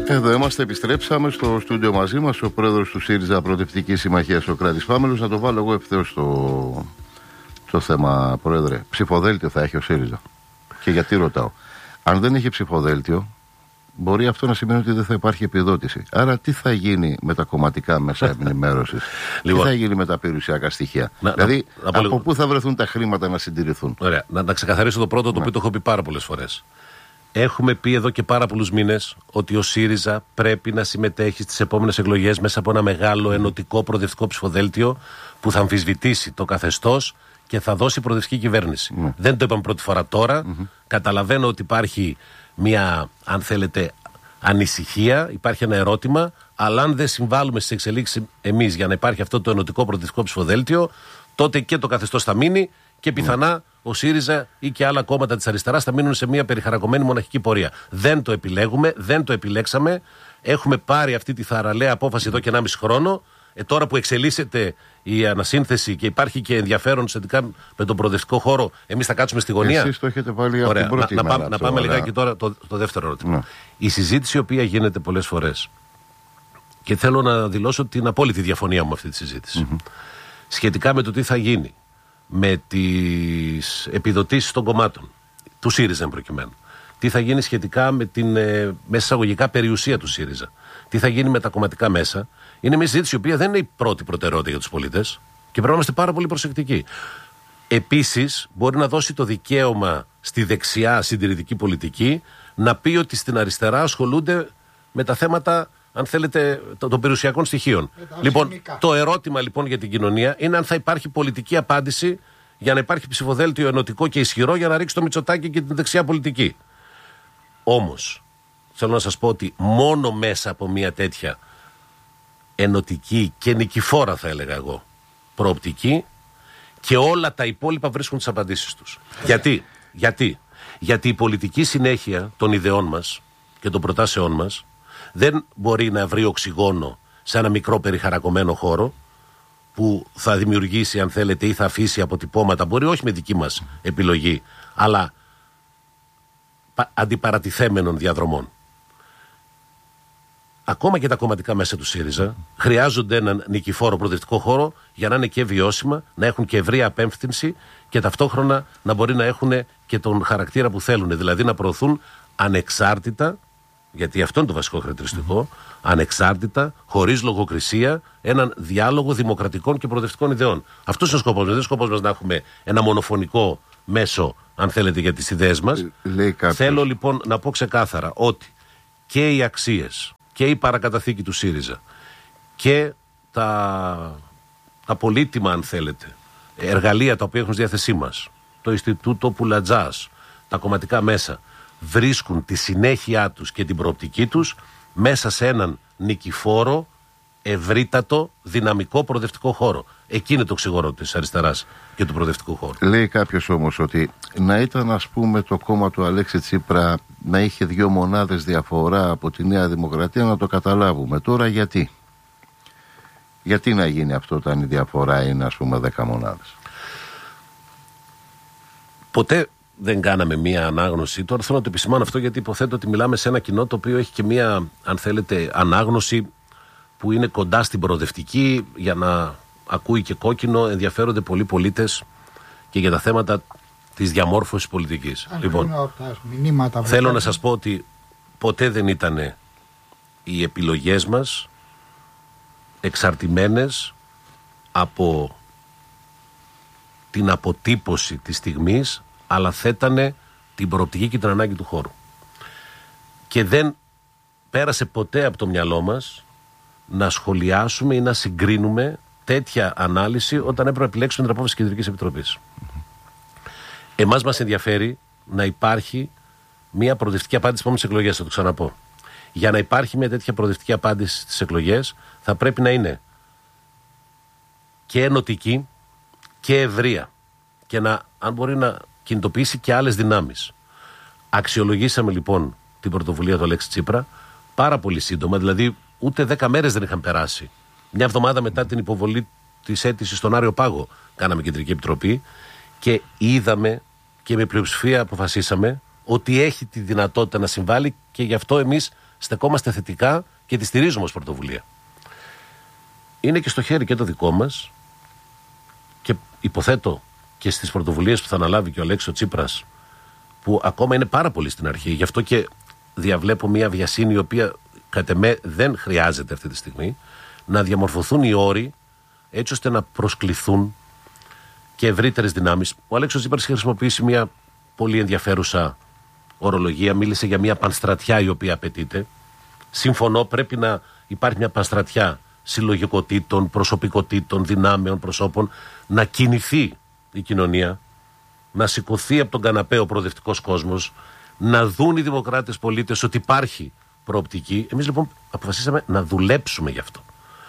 Εδώ είμαστε, επιστρέψαμε στο στούντιο μαζί μας ο πρόεδρος του ΣΥΡΙΖΑ Προοδευτικής Συμμαχίας, ο Κράτης Φάμελος. Να το βάλω εγώ ευθέως στο θέμα, πρόεδρε. Ψηφοδέλτιο θα έχει ο ΣΥΡΙΖΑ. Και γιατί ρωτάω? Αν δεν έχει ψηφοδέλτιο, μπορεί αυτό να σημαίνει ότι δεν θα υπάρχει επιδότηση. Άρα τι θα γίνει με τα κομματικά μέσα ενημέρωσης? Τι θα γίνει με τα περιουσιακά στοιχεία? Δηλαδή από πού θα βρεθούν τα χρήματα να συντηρηθούν? Ωραία. Να ξεκαθαρίσω το πρώτο, το οποίο το έχω πει πάρα πολλές φορές. Έχουμε πει εδώ και πάρα πολλούς μήνες ότι ο ΣΥΡΙΖΑ πρέπει να συμμετέχει στις επόμενες εκλογές μέσα από ένα μεγάλο ενωτικό προοδευτικό ψηφοδέλτιο που θα αμφισβητήσει το καθεστώς και θα δώσει προοδευτική κυβέρνηση. Δεν το είπαμε πρώτη φορά τώρα. Καταλαβαίνω ότι υπάρχει μια, αν θέλετε, ανησυχία, υπάρχει ένα ερώτημα, αλλά αν δεν συμβάλλουμε στις εξελίξεις εμείς για να υπάρχει αυτό το ενωτικό προοδευτικό ψηφοδέλτιο, τότε και το καθεστώς θα μείνει και πιθανά ο ΣΥΡΙΖΑ ή και άλλα κόμματα της αριστεράς θα μείνουν σε μια περιχαρακωμένη μοναχική πορεία. Δεν το επιλέγουμε, δεν το επιλέξαμε. Έχουμε πάρει αυτή τη θαραλέα απόφαση εδώ και 1,5 χρόνο. Τώρα που εξελίσσεται η ανασύνθεση και υπάρχει και ενδιαφέρον σχετικά με τον προοδευτικό χώρο, εμείς θα κάτσουμε στη γωνία. Εσείς το έχετε βάλει από την πρώτη μέρα. Να πάμε λιγάκι τώρα το δεύτερο ερώτημα. Η συζήτηση η οποία γίνεται πολλές φορές, και θέλω να δηλώσω την απόλυτη διαφωνία μου με αυτή τη συζήτηση, σχετικά με το τι θα γίνει με τις επιδοτήσεις των κομμάτων, του ΣΥΡΙΖΑ εν προκειμένου. Τι θα γίνει σχετικά με την μέσα εισαγωγικά περιουσία του ΣΥΡΙΖΑ. Τι θα γίνει με τα κομματικά μέσα. Είναι μια συζήτηση η οποία δεν είναι η πρώτη προτεραιότητα για τους πολίτες και πρέπει να είμαστε πάρα πολύ προσεκτικοί. Επίσης, μπορεί να δώσει το δικαίωμα στη δεξιά συντηρητική πολιτική να πει ότι στην αριστερά ασχολούνται με τα θέματα, αν θέλετε, των περιουσιακών στοιχείων. Λοιπόν, το ερώτημα λοιπόν για την κοινωνία είναι αν θα υπάρχει πολιτική απάντηση για να υπάρχει ψηφοδέλτιο ενωτικό και ισχυρό για να ρίξει το Μητσοτάκη και την δεξιά πολιτική. Όμως, θέλω να σας πω ότι μόνο μέσα από μια τέτοια ενωτική και νικηφόρα, θα έλεγα εγώ, προοπτική, και όλα τα υπόλοιπα βρίσκουν τις απαντήσεις τους. Γιατί η πολιτική συνέχεια των ιδεών μας και των προτάσεών μας δεν μπορεί να βρει οξυγόνο σε ένα μικρό περιχαρακωμένο χώρο που θα δημιουργήσει, αν θέλετε, ή θα αφήσει αποτυπώματα, μπορεί όχι με δική μας επιλογή, αλλά αντιπαρατηθέμενων διαδρομών. Ακόμα και τα κομματικά μέσα του ΣΥΡΙΖΑ χρειάζονται έναν νικηφόρο προοδευτικό χώρο για να είναι και βιώσιμα, να έχουν και ευρεία απέμφθυνση και ταυτόχρονα να μπορεί να έχουν και τον χαρακτήρα που θέλουν. Δηλαδή να προωθούν ανεξάρτητα, γιατί αυτό είναι το βασικό χαρακτηριστικό, ανεξάρτητα, χωρίς λογοκρισία, έναν διάλογο δημοκρατικών και προοδευτικών ιδεών. Αυτός είναι ο σκοπός μας. Δεν είναι ο σκοπός μας να έχουμε ένα μονοφωνικό μέσο, αν θέλετε, για τις ιδέες μας. Θέλω λοιπόν να πω ξεκάθαρα ότι και οι αξίες και η παρακαταθήκη του ΣΥΡΙΖΑ και τα πολύτιμα, αν θέλετε, εργαλεία τα οποία έχουν στη διάθεσή μας, το Ινστιτούτο Πουλατζάς, τα κομματικά μέσα, βρίσκουν τη συνέχεια τους και την προοπτική τους μέσα σε έναν νικηφόρο, ευρύτατο, δυναμικό προοδευτικό χώρο. Εκεί είναι το ξεγορό της αριστεράς και του προοδευτικού χώρου. Λέει κάποιος όμως ότι να ήταν, ας πούμε, το κόμμα του Αλέξη Τσίπρα να είχε 2 μονάδες διαφορά από τη Νέα Δημοκρατία, να το καταλάβουμε. Τώρα γιατί? Γιατί να γίνει αυτό όταν η διαφορά είναι, ας πούμε, 10 μονάδες? Ποτέ δεν κάναμε μία ανάγνωση. Τώρα θέλω να το επισημάνω αυτό, γιατί υποθέτω ότι μιλάμε σε ένα κοινό το οποίο έχει και μία, αν θέλετε, ανάγνωση που είναι κοντά στην προοδευτική, για να ακούει και κόκκινο, ενδιαφέρονται πολλοί πολίτες και για τα θέματα της διαμόρφωσης πολιτικής. Λοιπόν, θέλω να σας πω ότι ποτέ δεν ήταν οι επιλογές μας εξαρτημένες από την αποτύπωση της στιγμής, αλλά θέτανε την προοπτική και την ανάγκη του χώρου. Και δεν πέρασε ποτέ από το μυαλό μας να σχολιάσουμε ή να συγκρίνουμε τέτοια ανάλυση όταν έπρεπε να επιλέξουμε την απόφαση της Κεντρικής Επιτροπής. Εμάς μας ενδιαφέρει να υπάρχει μια προοδευτική απάντηση στις επόμενες εκλογές, θα το ξαναπώ. Για να υπάρχει μια τέτοια προοδευτική απάντηση στις εκλογές, θα πρέπει να είναι και ενωτική και ευρεία και να, αν μπορεί, να κινητοποιήσει και άλλες δυνάμεις. Αξιολογήσαμε λοιπόν την πρωτοβουλία του Αλέξη Τσίπρα πάρα πολύ σύντομα, δηλαδή ούτε 10 μέρες δεν είχαν περάσει. Μια εβδομάδα μετά την υποβολή της αίτησης στον Άριο Πάγο κάναμε Κεντρική Επιτροπή και είδαμε και με πλειοψηφία αποφασίσαμε ότι έχει τη δυνατότητα να συμβάλλει, και γι' αυτό εμείς στεκόμαστε θετικά και τη στηρίζουμε ως πρωτοβουλία. Είναι και στο χέρι και το δικό μας και υποθέτω και στις πρωτοβουλίες που θα αναλάβει και ο Αλέξης Τσίπρας, που ακόμα είναι πάρα πολύ στην αρχή, γι' αυτό και διαβλέπω μια βιασύνη η οποία κατ' εμέ δεν χρειάζεται αυτή τη στιγμή, να διαμορφωθούν οι όροι έτσι ώστε να προσκληθούν και ευρύτερες δυνάμεις. Ο Αλέξης Τσίπρας είχε χρησιμοποιήσει μια πολύ ενδιαφέρουσα ορολογία, μίλησε για μια πανστρατιά η οποία απαιτείται. Συμφωνώ, πρέπει να υπάρχει μια πανστρατιά συλλογικοτήτων, προσωπικοτήτων, δυνάμεων, προσώπων, να κινηθεί η κοινωνία, να σηκωθεί από τον καναπέ ο προοδευτικός κόσμος, να δουν οι δημοκράτες πολίτες ότι υπάρχει προοπτική. Εμείς λοιπόν αποφασίσαμε να δουλέψουμε γι' αυτό.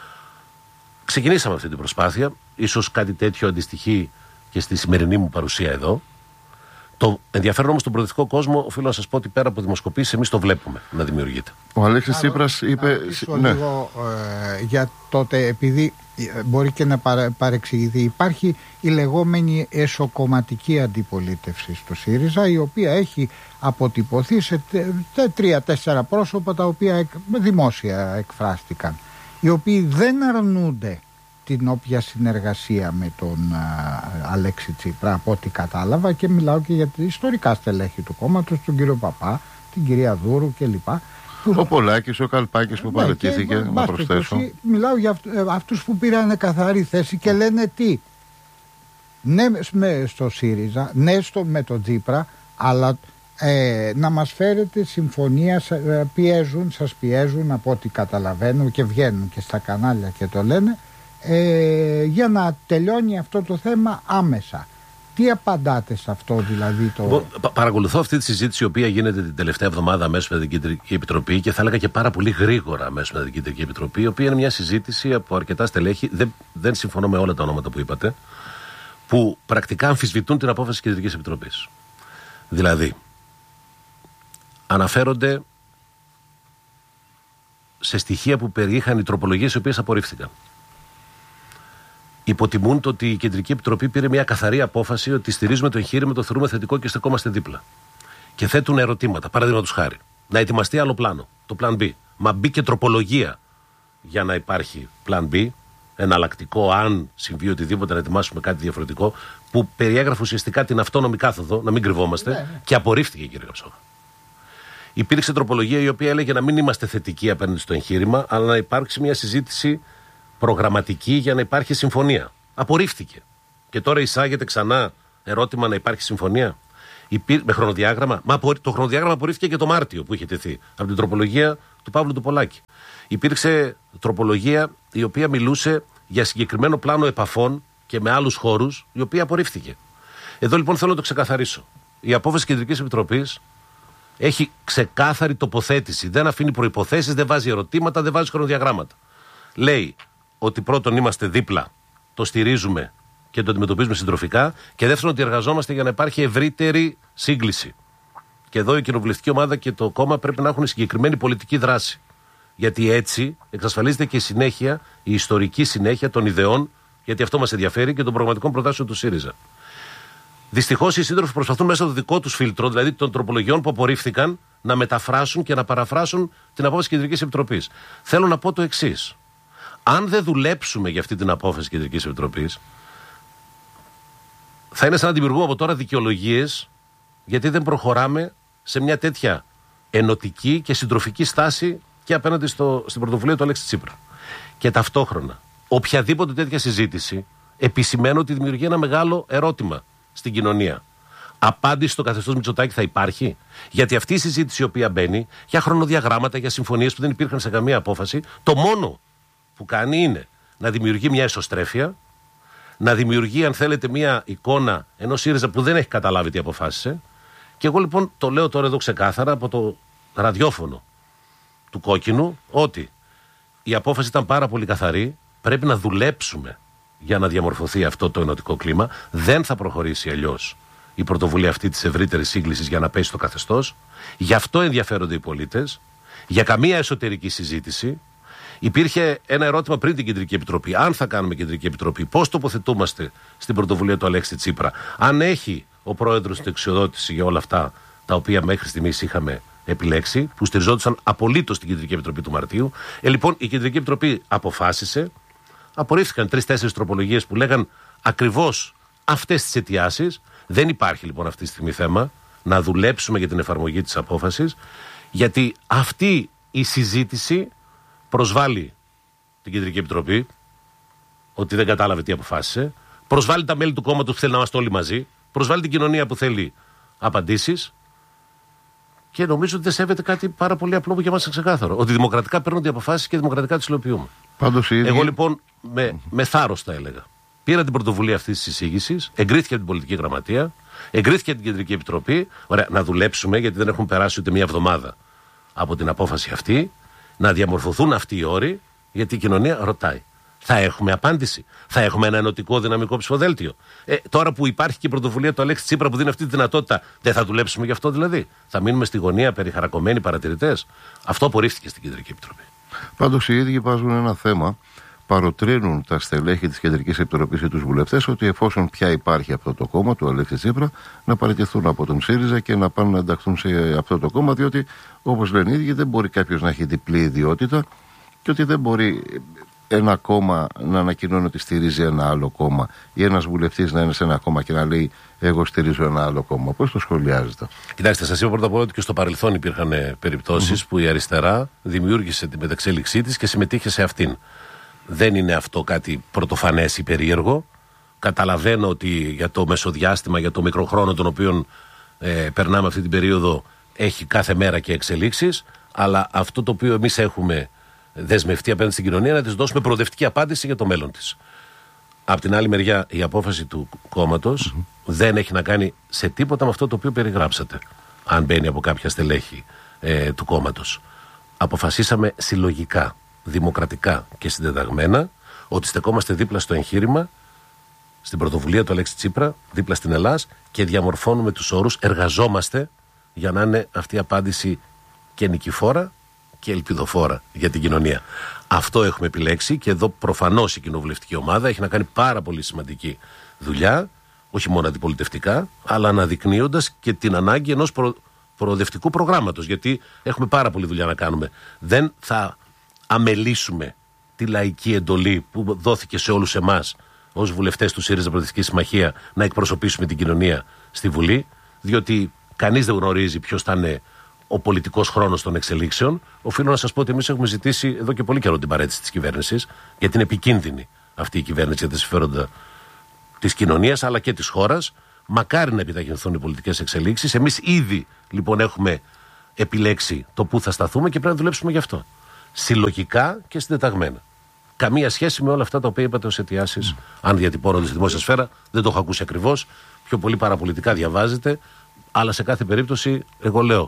Ξεκινήσαμε αυτή την προσπάθεια, ίσως κάτι τέτοιο αντιστοιχεί και στη σημερινή μου παρουσία εδώ. Το ενδιαφέρον όμως στον προοδευτικό κόσμο, οφείλω να σας πω ότι πέρα από δημοσκοπήσεις, εμείς το βλέπουμε να δημιουργείται. Ο Αλέξης Τσίπρας είπε. Ναι. Λίγο για τότε, επειδή μπορεί και να παρεξηγηθεί, υπάρχει η λεγόμενη εσωκομματική αντιπολίτευση στο ΣΥΡΙΖΑ, η οποία έχει αποτυπωθεί σε 3-4 πρόσωπα τα οποία δημόσια εκφράστηκαν, οι οποίοι δεν αρνούνται την όποια συνεργασία με τον Αλέξη Τσίπρα, από ό,τι κατάλαβα, και μιλάω και για τα ιστορικά στελέχη του κόμματος, τον κύριο Παπά, την κυρία Δούρου κλπ. Ο Πολάκης, ο Καλπάκης που παραιτήθηκε, να προσθέσω. Μιλάω για αυτούς που πήραν καθαρή θέση και λένε τι. Ναι στο ΣΥΡΙΖΑ, ναι με τον Τσίπρα, αλλά να μας φέρετε συμφωνία, σας πιέζουν από ό,τι καταλαβαίνω και βγαίνουν και στα κανάλια και το λένε, για να τελειώνει αυτό το θέμα άμεσα. Τι απαντάτε σε αυτό, δηλαδή? Παρακολουθώ αυτή τη συζήτηση η οποία γίνεται την τελευταία εβδομάδα αμέσως με την Κεντρική Επιτροπή, και θα έλεγα και πάρα πολύ γρήγορα αμέσως με την Κεντρική Επιτροπή, η οποία είναι μια συζήτηση από αρκετά στελέχη. Δεν συμφωνώ με όλα τα ονόματα που είπατε, που πρακτικά αμφισβητούν την απόφαση της Κεντρικής Επιτροπής. Δηλαδή, αναφέρονται σε στοιχεία που περιείχαν οι τροπολογίες οι οποίες απορρίφθηκαν. Υποτιμούν το ότι η Κεντρική Επιτροπή πήρε μια καθαρή απόφαση ότι στηρίζουμε το εγχείρημα, το θεωρούμε θετικό και στεκόμαστε δίπλα. Και θέτουν ερωτήματα. Παραδείγματος χάρη, να ετοιμαστεί άλλο πλάνο, το Plan B. Μα μπήκε τροπολογία για να υπάρχει Plan B, εναλλακτικό, αν συμβεί οτιδήποτε, να ετοιμάσουμε κάτι διαφορετικό, που περιέγραφε ουσιαστικά την αυτόνομη κάθοδο, να μην κρυβόμαστε, και απορρίφθηκε, κύριε Καψόχα. Υπήρξε τροπολογία η οποία έλεγε να μην είμαστε θετικοί απέναντι στο εγχείρημα, αλλά να υπάρξει μια συζήτηση προγραμματική για να υπάρχει συμφωνία. Απορρίφθηκε. Και τώρα εισάγεται ξανά ερώτημα να υπάρχει συμφωνία. Με χρονοδιάγραμμα. Το χρονοδιάγραμμα απορρίφθηκε και το Μάρτιο που είχε τεθεί από την τροπολογία του Παύλου του Πολάκη. Υπήρξε τροπολογία η οποία μιλούσε για συγκεκριμένο πλάνο επαφών και με άλλους χώρους, η οποία απορρίφθηκε. Εδώ λοιπόν θέλω να το ξεκαθαρίσω. Η απόφαση της Κεντρικής Επιτροπής έχει ξεκάθαρη τοποθέτηση. Δεν αφήνει προϋποθέσεις, δεν βάζει ερωτήματα, δεν βάζει χρονοδιαγράμματα. Λέει ότι πρώτον είμαστε δίπλα, το στηρίζουμε και το αντιμετωπίζουμε συντροφικά, και δεύτερον ότι εργαζόμαστε για να υπάρχει ευρύτερη σύγκληση. Και εδώ η κοινοβουλευτική ομάδα και το κόμμα πρέπει να έχουν συγκεκριμένη πολιτική δράση. Γιατί έτσι εξασφαλίζεται και η συνέχεια, η ιστορική συνέχεια των ιδεών, γιατί αυτό μας ενδιαφέρει, και των προγραμματικών προτάσεων του ΣΥΡΙΖΑ. Δυστυχώς οι σύντροφοι προσπαθούν μέσα στο δικό τους φίλτρο, δηλαδή των τροπολογιών που απορρίφθηκαν, να μεταφράσουν και να παραφράσουν την απόφαση της Κεντρικής Επιτροπής. Θέλω να πω το εξής. Αν δεν δουλέψουμε για αυτή την απόφαση της Κεντρικής Επιτροπής, θα είναι σαν να δημιουργούμε από τώρα δικαιολογίες γιατί δεν προχωράμε σε μια τέτοια ενωτική και συντροφική στάση και απέναντι στην πρωτοβουλία του Αλέξη Τσίπρα. Και ταυτόχρονα, οποιαδήποτε τέτοια συζήτηση επισημαίνω ότι δημιουργεί ένα μεγάλο ερώτημα στην κοινωνία. Απάντηση στο καθεστώς Μητσοτάκη θα υπάρχει? Γιατί αυτή η συζήτηση η οποία μπαίνει για χρονοδιαγράμματα, για συμφωνίες που δεν υπήρχαν σε καμία απόφαση, το μόνο που κάνει είναι να δημιουργεί μια εσωστρέφεια, να δημιουργεί, αν θέλετε, μια εικόνα ενός ΣΥΡΙΖΑ που δεν έχει καταλάβει τι αποφάσισε. Και εγώ λοιπόν το λέω τώρα εδώ ξεκάθαρα από το ραδιόφωνο του Κόκκινου, ότι η απόφαση ήταν πάρα πολύ καθαρή. Πρέπει να δουλέψουμε για να διαμορφωθεί αυτό το ενωτικό κλίμα. Δεν θα προχωρήσει αλλιώς η πρωτοβουλία αυτή της ευρύτερης σύγκλησης για να πέσει το καθεστώς. Γι' αυτό ενδιαφέρονται οι πολίτες. Για καμία εσωτερική συζήτηση. Υπήρχε ένα ερώτημα πριν την Κεντρική Επιτροπή. Αν θα κάνουμε Κεντρική Επιτροπή, πώς τοποθετούμαστε στην πρωτοβουλία του Αλέξη Τσίπρα? Αν έχει ο πρόεδρος την εξοδότηση για όλα αυτά τα οποία μέχρι στιγμής είχαμε επιλέξει, που στηριζόντουσαν απολύτως στην Κεντρική Επιτροπή του Μαρτίου. Λοιπόν, η Κεντρική Επιτροπή αποφάσισε, απορρίφθηκαν 3-4 τροπολογίες που λέγαν ακριβώς αυτές τις αιτιάσεις. Δεν υπάρχει λοιπόν αυτή τη στιγμή θέμα να δουλέψουμε για την εφαρμογή της απόφασης, γιατί αυτή η συζήτηση προσβάλλει την Κεντρική Επιτροπή, ότι δεν κατάλαβε τι αποφάσισε, προσβάλλει τα μέλη του κόμματος που θέλει να είμαστε όλοι μαζί, προσβάλλει την κοινωνία που θέλει απαντήσεις, και νομίζω ότι δεν σέβεται κάτι πάρα πολύ απλό που για μας είναι ξεκάθαρο. Ότι δημοκρατικά παίρνονται οι αποφάσεις και δημοκρατικά τις υλοποιούμε. Εγώ λοιπόν με θάρρος θα έλεγα, πήρα την πρωτοβουλία αυτής της εισήγησης, εγκρίθηκε από την Πολιτική Γραμματεία, εγκρίθηκε από την Κεντρική Επιτροπή. Ωραία, να δουλέψουμε, γιατί δεν έχουν περάσει ούτε μία εβδομάδα από την απόφαση αυτή, να διαμορφωθούν αυτοί οι όροι, γιατί η κοινωνία ρωτάει. Θα έχουμε απάντηση. Θα έχουμε ένα ενωτικό δυναμικό ψηφοδέλτιο. Τώρα που υπάρχει και η πρωτοβουλία του Αλέξη Τσίπρα που δίνει αυτή τη δυνατότητα, δεν θα δουλέψουμε γι' αυτό δηλαδή? Θα μείνουμε στη γωνία περιχαρακωμένοι παρατηρητές? Αυτό απορρίφθηκε στην Κεντρική Επιτροπή. Πάντως οι ίδιοι βάζουν ένα θέμα. Παροτρύνουν τα στελέχη της Κεντρικής Επιτροπής και τους βουλευτές ότι εφόσον πια υπάρχει αυτό το κόμμα του Αλέξη Τσίπρα, να παραιτηθούν από τον ΣΥΡΙΖΑ και να πάνε να ενταχθούν σε αυτό το κόμμα, διότι όπως λένε οι ίδιοι, δεν μπορεί κάποιος να έχει διπλή ιδιότητα και ότι δεν μπορεί ένα κόμμα να ανακοινώνει ότι στηρίζει ένα άλλο κόμμα ή ένας βουλευτής να είναι σε ένα κόμμα και να λέει εγώ στηρίζω ένα άλλο κόμμα. Πώς το σχολιάζετε? Κοιτάξτε, σας είπα πρώτα απ' όλα ότι και στο παρελθόν υπήρχαν περιπτώσεις που η αριστερά δημιούργησε τη μεταξέλιξή της και συμμετείχε σε αυτήν. Δεν είναι αυτό κάτι πρωτοφανές ή περίεργο. Καταλαβαίνω ότι για το μεσοδιάστημα, για το μικροχρόνο τον οποίο περνάμε αυτή την περίοδο, έχει κάθε μέρα και εξελίξεις, αλλά αυτό το οποίο εμείς έχουμε δεσμευτεί απέναντι στην κοινωνία, να της δώσουμε προοδευτική απάντηση για το μέλλον της. Απ' την άλλη μεριά, η απόφαση του κόμματος δεν έχει να κάνει σε τίποτα με αυτό το οποίο περιγράψατε, αν μπαίνει από κάποια στελέχη του κόμματος. Αποφασίσαμε συλλογικά, δημοκρατικά και συντεταγμένα ότι στεκόμαστε δίπλα στο εγχείρημα, στην πρωτοβουλία του Αλέξη Τσίπρα, δίπλα στην Ελλάδα, και διαμορφώνουμε τους όρους, εργαζόμαστε για να είναι αυτή η απάντηση και νικηφόρα και ελπιδοφόρα για την κοινωνία. Αυτό έχουμε επιλέξει, και εδώ προφανώς η κοινοβουλευτική ομάδα έχει να κάνει πάρα πολύ σημαντική δουλειά, όχι μόνο αντιπολιτευτικά, αλλά αναδεικνύοντας και την ανάγκη ενός προοδευτικού προγράμματος, γιατί έχουμε πάρα πολλή δουλειά να κάνουμε. Δεν θα αμελήσουμε τη λαϊκή εντολή που δόθηκε σε όλους εμάς ως βουλευτές του ΣΥΡΙΖΑ Προοδευτική Συμμαχία να εκπροσωπήσουμε την κοινωνία στη Βουλή, διότι κανείς δεν γνωρίζει ποιος θα είναι ο πολιτικός χρόνος των εξελίξεων. Οφείλω να σας πω ότι εμείς έχουμε ζητήσει εδώ και πολύ καιρό την παραίτηση της κυβέρνησης, γιατί είναι επικίνδυνη αυτή η κυβέρνηση για τα συμφέροντα της κοινωνίας αλλά και της χώρας. Μακάρι να επιταχυνθούν οι πολιτικές εξελίξεις. Εμείς ήδη λοιπόν έχουμε επιλέξει το πού θα σταθούμε και πρέπει να δουλέψουμε γι' αυτό. Συλλογικά και συντεταγμένα. Καμία σχέση με όλα αυτά τα οποία είπατε ως αιτιάσεις, αν διατυπώνονται στη δημόσια σφαίρα. Δεν το έχω ακούσει ακριβώς. Πιο πολύ παραπολιτικά διαβάζετε. Αλλά σε κάθε περίπτωση, εγώ λέω,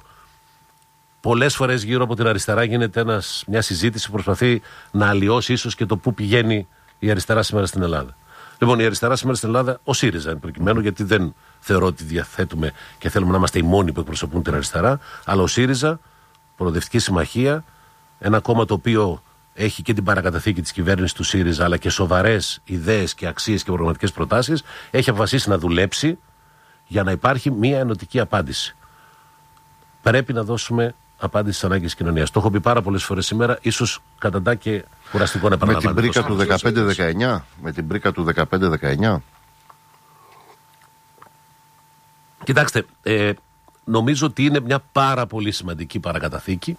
πολλές φορές γύρω από την αριστερά γίνεται μια συζήτηση που προσπαθεί να αλλοιώσει ίσως και το πού πηγαίνει η αριστερά σήμερα στην Ελλάδα. Λοιπόν, η αριστερά σήμερα στην Ελλάδα, ο ΣΥΡΙΖΑ εν προκειμένου, γιατί δεν θεωρώ ότι διαθέτουμε και θέλουμε να είμαστε οι μόνοι που εκπροσωπούν την αριστερά, αλλά ο ΣΥΡΙΖΑ, Προοδευτική Συμμαχία, ένα κόμμα το οποίο έχει και την παρακαταθήκη της κυβέρνησης του ΣΥΡΙΖΑ, αλλά και σοβαρές ιδέες και αξίες και προγραμματικές προτάσεις, έχει αποφασίσει να δουλέψει για να υπάρχει μια ενωτική απάντηση. Πρέπει να δώσουμε απάντηση στις ανάγκες της κοινωνίας. Το έχω πει πάρα πολλές φορές σήμερα, ίσως καταντά και κουραστικό να επαναλαμβάνω. Με την πρίκα του 15-19. Με την πρίκα του 15-19. Κοιτάξτε, νομίζω ότι είναι μια πάρα πολύ σημαντική παρακαταθήκη.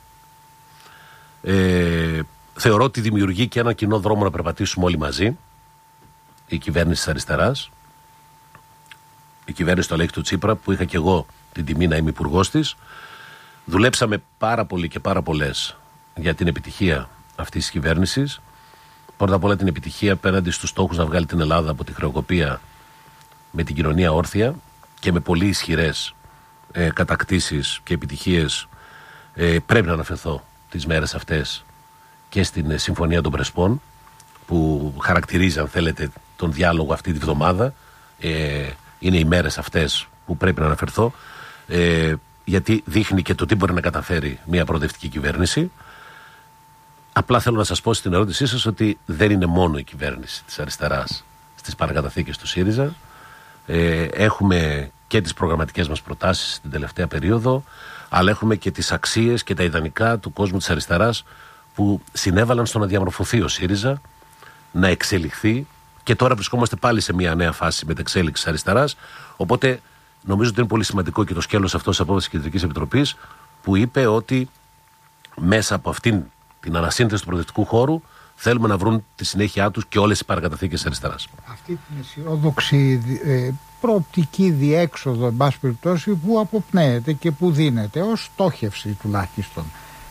Θεωρώ ότι δημιουργεί και ένα κοινό δρόμο να περπατήσουμε όλοι μαζί. Η κυβέρνηση της αριστεράς, η κυβέρνηση του Αλέξη του Τσίπρα, που είχα και εγώ την τιμή να είμαι υπουργός της. Δουλέψαμε πάρα πολύ και πάρα πολλές για την επιτυχία αυτής της κυβέρνησης. Πρώτα απ' όλα την επιτυχία απέναντι στους στόχους να βγάλει την Ελλάδα από τη χρεοκοπία με την κοινωνία όρθια και με πολύ ισχυρές κατακτήσεις και επιτυχίες. Πρέπει να αναφερθώ τις μέρες αυτές και στην Συμφωνία των Πρεσπών, που χαρακτηρίζει, αν θέλετε, τον διάλογο αυτή τη βδομάδα. Είναι οι μέρες αυτές που πρέπει να αναφερθώ, γιατί δείχνει και το τι μπορεί να καταφέρει μια προοδευτική κυβέρνηση. Απλά θέλω να σας πω στην ερώτησή σας ότι δεν είναι μόνο η κυβέρνηση της αριστεράς στις παρακαταθήκες του ΣΥΡΙΖΑ. Έχουμε και τις προγραμματικές μας προτάσεις την τελευταία περίοδο, αλλά έχουμε και τις αξίες και τα ιδανικά του κόσμου της αριστεράς που συνέβαλαν στο να διαμορφωθεί ο ΣΥΡΙΖΑ, να εξελιχθεί, και τώρα βρισκόμαστε πάλι σε μια νέα φάση μετεξέλιξης της αριστεράς. Οπότε νομίζω ότι είναι πολύ σημαντικό και το σκέλος αυτό της απόφασης της Κεντρικής Επιτροπής, που είπε ότι μέσα από αυτήν την ανασύνθεση του προοδευτικού χώρου θέλουμε να βρουν τη συνέχειά τους και όλες οι παρακαταθήκες της αριστεράς. Αυτή την αισιόδοξη προοπτική διέξοδο, εν πάση περιπτώσει, που αποπνέεται και που δίνεται ως στόχευση τουλάχιστον,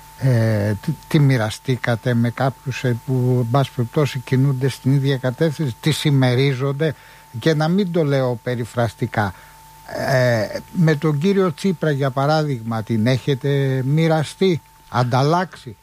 τη μοιραστήκατε με κάποιους που, εν πάση περιπτώσει, κινούνται στην ίδια κατεύθυνση, τη συμμερίζονται? Και να μην το λέω περιφραστικά, με τον κύριο Τσίπρα για παράδειγμα, την έχετε μοιραστεί, ανταλλάξει?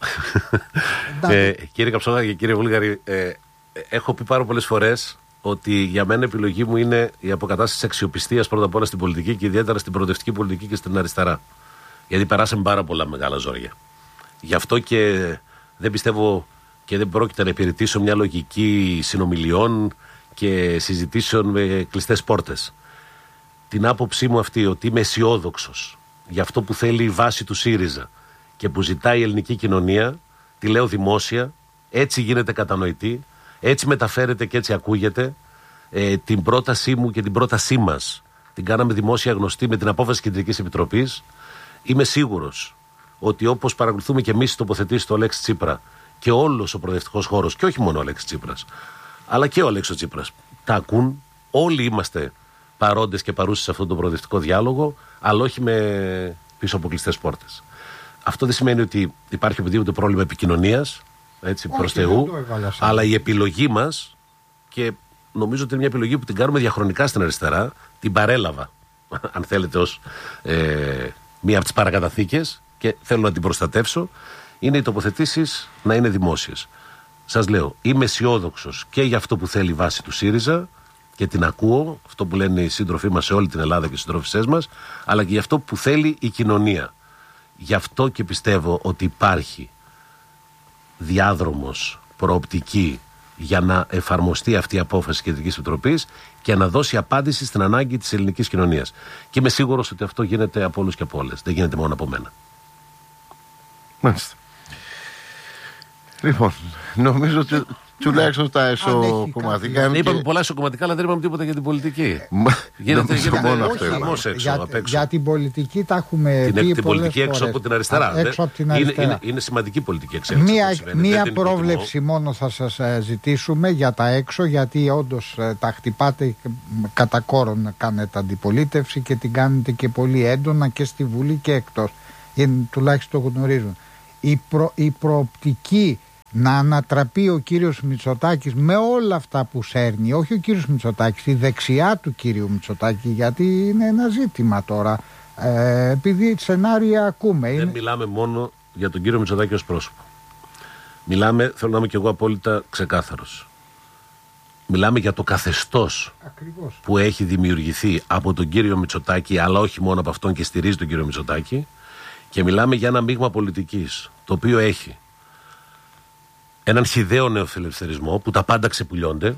Κύριε Καψόνα και κύριε Βούλγαρη, έχω πει πάρα πολλές φορές ότι για μένα η επιλογή μου είναι η αποκατάσταση της αξιοπιστίας πρώτα απ' όλα στην πολιτική και ιδιαίτερα στην προοδευτική πολιτική και στην αριστερά. Γιατί περάσαμε πάρα πολλά μεγάλα ζόρια. Γι' αυτό και δεν πιστεύω και δεν πρόκειται να υπηρετήσω μια λογική συνομιλιών και συζητήσεων με κλειστές πόρτες. Την άποψή μου αυτή, ότι είμαι αισιόδοξος για αυτό που θέλει η βάση του ΣΥΡΙΖΑ και που ζητάει η ελληνική κοινωνία, τη λέω δημόσια, έτσι γίνεται κατανοητή, έτσι μεταφέρεται και έτσι ακούγεται. Την πρότασή μου και την πρότασή μας την κάναμε δημόσια γνωστή με την απόφαση της Κεντρικής Επιτροπής. Είμαι σίγουρος ότι όπως παρακολουθούμε και εμείς τις τοποθετήσεις του Αλέξη Τσίπρα και όλος ο προοδευτικός χώρος, και όχι μόνο ο Αλέξης Τσίπρας, αλλά και ο Αλέξης Τσίπρας, τα ακούν. Όλοι είμαστε παρόντες και παρούσες σε αυτόν τον προοδευτικό διάλογο, αλλά όχι πίσω από κλειστές πόρτες. Αυτό δεν σημαίνει ότι υπάρχει οποιοδήποτε πρόβλημα επικοινωνίας, έτσι, προς Θεού, αλλά η επιλογή μας, και νομίζω ότι είναι μια επιλογή που την κάνουμε διαχρονικά στην αριστερά, την παρέλαβα, αν θέλετε, ως μία από τις παρακαταθήκες, και θέλω να την προστατεύσω, είναι οι τοποθετήσεις να είναι δημόσιες. Σας λέω, είμαι αισιόδοξος και για αυτό που θέλει η βάση του ΣΥΡΙΖΑ και την ακούω, αυτό που λένε οι σύντροφοί μας σε όλη την Ελλάδα και οι συντρόφισσές μας, αλλά και για αυτό που θέλει η κοινωνία. Γι' αυτό και πιστεύω ότι υπάρχει διάδρομος, προοπτική για να εφαρμοστεί αυτή η απόφαση της Κεντρικής Επιτροπής και να δώσει απάντηση στην ανάγκη της ελληνικής κοινωνίας. Και είμαι σίγουρος ότι αυτό γίνεται από όλους και από όλες. Δεν γίνεται μόνο από μένα. Μάλιστα. Λοιπόν, νομίζω ότι τουλάχιστον τα εσωκομματικά. Είπαμε πολλά εσωκομματικά, αλλά δεν είπαμε τίποτα για την πολιτική. Γίνεται μόνο αυτό. Για την πολιτική τα έχουμε πει. Την πολιτική έξω από την αριστερά. Είναι σημαντική πολιτική εξέλιξη. Μία πρόβλεψη μόνο θα σας ζητήσουμε για τα έξω, γιατί όντως τα χτυπάτε κατά κόρον να κάνετε αντιπολίτευση και την κάνετε και πολύ έντονα και στη Βουλή και εκτός. Τουλάχιστον το γνωρίζουν. Η προοπτική να ανατραπεί ο κύριος Μητσοτάκης με όλα αυτά που σέρνει, όχι ο κύριος Μητσοτάκης, η δεξιά του κύριου Μητσοτάκη, γιατί είναι ένα ζήτημα τώρα, επειδή σενάρια ακούμε. Δεν μιλάμε μόνο για τον κύριο Μητσοτάκη ως πρόσωπο. Μιλάμε, θέλω να είμαι και εγώ απόλυτα ξεκάθαρος, μιλάμε για το καθεστώς που έχει δημιουργηθεί από τον κύριο Μητσοτάκη, αλλά όχι μόνο από αυτόν και στηρίζει τον κύριο Μητσοτάκη, και μιλάμε για ένα μείγμα πολιτικής το οποίο έχει έναν χυδαίο νεοφιλελευθερισμό που τα πάντα ξεπουλιώνται,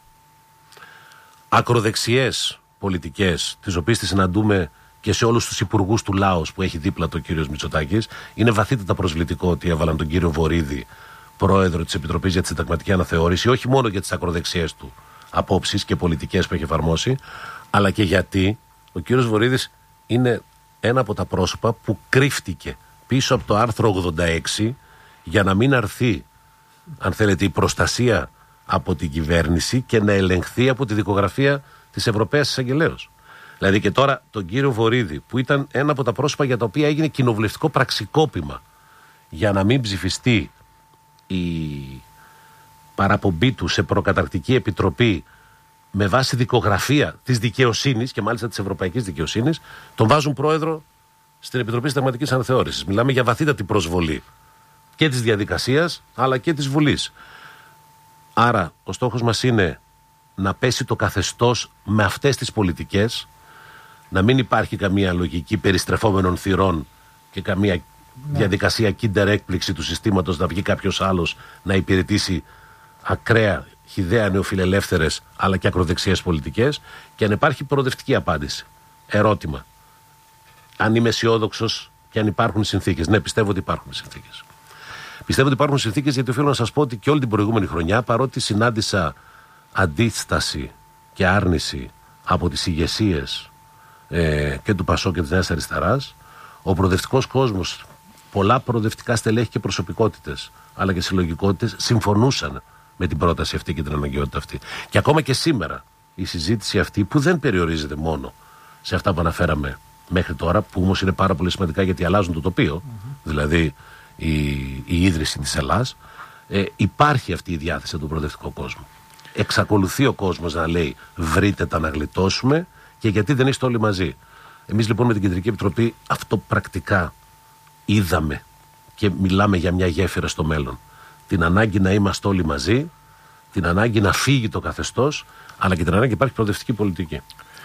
ακροδεξιές πολιτικές, τις οποίες τις συναντούμε και σε όλους τους υπουργούς του Λάος που έχει δίπλα το κύριος Μητσοτάκης. Είναι βαθύτατα προσβλητικό ότι έβαλαν τον κύριο Βορίδη πρόεδρο της Επιτροπής για τη Συνταγματική Αναθεώρηση, όχι μόνο για τις ακροδεξιές του απόψεις και πολιτικές που έχει εφαρμόσει, αλλά και γιατί ο κύριος Βορίδης είναι ένα από τα πρόσωπα που κρύφτηκε πίσω από το άρθρο 86 για να μην αρθεί, αν θέλετε, η προστασία από την κυβέρνηση και να ελεγχθεί από τη δικογραφία της Ευρωπαίας Εισαγγελέως. Δηλαδή και τώρα τον κύριο Βορίδη, που ήταν ένα από τα πρόσωπα για τα οποία έγινε κοινοβουλευτικό πραξικόπημα για να μην ψηφιστεί η παραπομπή του σε προκαταρκτική επιτροπή με βάση δικογραφία της δικαιοσύνης και μάλιστα της ευρωπαϊκής δικαιοσύνης, τον βάζουν πρόεδρο στην Επιτροπή Συνταγματικής Αναθεώρησης. Μιλάμε για βαθύτατη προσβολή και της διαδικασίας αλλά και της Βουλής. Άρα ο στόχος μας είναι να πέσει το καθεστώς με αυτές τις πολιτικές, να μην υπάρχει καμία λογική περιστρεφόμενων θυρών και καμία διαδικασία kinder έκπληξη του συστήματος να βγει κάποιος άλλος να υπηρετήσει ακραία, χυδαία νεοφιλελεύθερες αλλά και ακροδεξιές πολιτικές, και αν υπάρχει προοδευτική απάντηση. Ερώτημα. Αν είμαι αισιόδοξος και αν υπάρχουν συνθήκες. Ναι, πιστεύω ότι υπάρχουν συνθήκες. Πιστεύω ότι υπάρχουν συνθήκες γιατί οφείλω να σας πω ότι και όλη την προηγούμενη χρονιά, παρότι συνάντησα αντίσταση και άρνηση από τις ηγεσίες και του ΠΑΣΟΚ και της Νέας Αριστεράς, ο προοδευτικός κόσμος, πολλά προοδευτικά στελέχη και προσωπικότητες, αλλά και συλλογικότητες, συμφωνούσαν με την πρόταση αυτή και την αναγκαιότητα αυτή. Και ακόμα και σήμερα η συζήτηση αυτή, που δεν περιορίζεται μόνο σε αυτά που αναφέραμε μέχρι τώρα, που όμως είναι πάρα πολύ σημαντικά γιατί αλλάζουν το τοπίο, δηλαδή η ίδρυση της Ελλάς, υπάρχει αυτή η διάθεση του προοδευτικού κόσμου. Εξακολουθεί ο κόσμος να λέει βρείτε τα να γλιτώσουμε και γιατί δεν είστε όλοι μαζί. Εμείς λοιπόν με την Κεντρική Επιτροπή αυτό πρακτικά είδαμε και μιλάμε για μια γέφυρα στο μέλλον. Την ανάγκη να είμαστε όλοι μαζί, την ανάγκη να φύγει το καθεστώς, αλλά και την ανάγκη να υπάρχει προοδευτική πολιτική.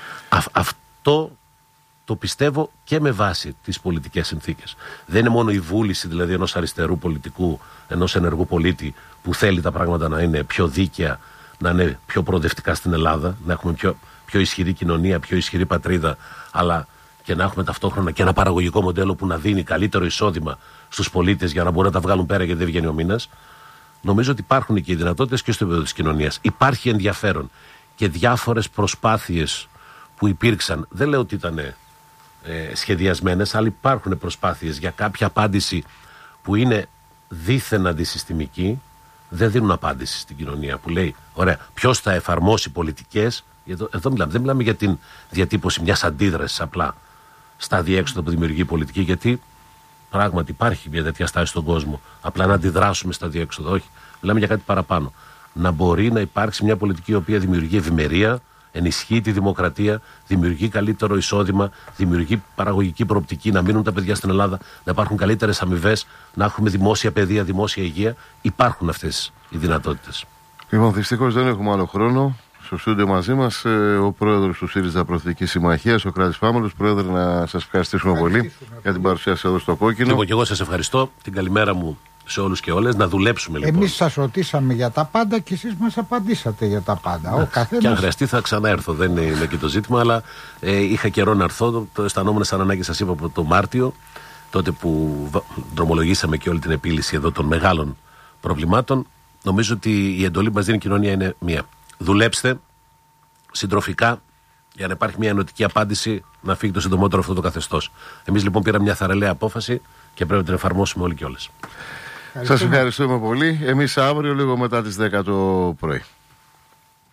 Αυτό το πιστεύω και με βάση τις πολιτικές συνθήκες. Δεν είναι μόνο η βούληση δηλαδή ενός αριστερού πολιτικού, ενός ενεργού πολίτη που θέλει τα πράγματα να είναι πιο δίκαια, να είναι πιο προοδευτικά στην Ελλάδα, να έχουμε πιο ισχυρή κοινωνία, πιο ισχυρή πατρίδα, αλλά και να έχουμε ταυτόχρονα και ένα παραγωγικό μοντέλο που να δίνει καλύτερο εισόδημα στους πολίτες για να μπορούν να τα βγάλουν πέρα γιατί δεν βγαίνει ο μήνας. Νομίζω ότι υπάρχουν και οι δυνατότητες και στο επίπεδο της κοινωνίας. Υπάρχει ενδιαφέρον και διάφορες προσπάθειες που υπήρξαν. Δεν λέω ότι ήταν σχεδιασμένες, αλλά υπάρχουν προσπάθειες για κάποια απάντηση που είναι δίθεν αντισυστημική. Δεν δίνουν απάντηση στην κοινωνία που λέει, ωραία, ποιος θα εφαρμόσει πολιτικές. Εδώ δεν μιλάμε για την διατύπωση μιας αντίδρασης απλά στα διέξοδα που δημιουργεί η πολιτική, γιατί πράγματι υπάρχει μια τέτοια στάση στον κόσμο. Απλά να αντιδράσουμε στα διέξοδα. Όχι. Μιλάμε για κάτι παραπάνω. Να μπορεί να υπάρξει μια πολιτική η οποία δημιουργεί ευημερία, ενισχύει τη δημοκρατία, δημιουργεί καλύτερο εισόδημα, δημιουργεί παραγωγική προοπτική, να μείνουν τα παιδιά στην Ελλάδα, να υπάρχουν καλύτερες αμοιβές, να έχουμε δημόσια παιδεία, δημόσια υγεία. Υπάρχουν αυτές οι δυνατότητες. Λοιπόν, δυστυχώς δεν έχουμε άλλο χρόνο. Στο στούντιο μαζί μας ο πρόεδρος του ΣΥΡΙΖΑ Προοδευτικής Συμμαχίας, ο Κράτης Φάμελος. Πρόεδρε, να σας ευχαριστήσουμε πολύ για την παρουσία σας εδώ στο Κόκκινο. Λοιπόν, και εγώ σας ευχαριστώ. Την καλημέρα μου σε όλους και όλες. Να δουλέψουμε λοιπόν. Εμείς σας ρωτήσαμε για τα πάντα και εσείς μας απαντήσατε για τα πάντα. Ο καθένας... Και αν χρειαστεί θα ξαναέρθω. Δεν είναι και το ζήτημα, αλλά είχα καιρό να έρθω. Το αισθανόμουν σαν ανάγκη, σας είπα, από το Μάρτιο, τότε που δρομολογήσαμε και όλη την επίλυση εδώ των μεγάλων προβλημάτων. Νομίζω ότι η εντολή που μας δίνει η κοινωνία είναι μία. Δουλέψτε συντροφικά για να υπάρχει μια ενωτική απάντηση να φύγει το συντομότερο αυτό το καθεστώς. Εμείς λοιπόν πήραμε μια θαραλέα απόφαση και πρέπει να την εφαρμόσουμε όλοι και όλες. Σας ευχαριστούμε πολύ. Εμείς αύριο λίγο μετά τις 10 το πρωί.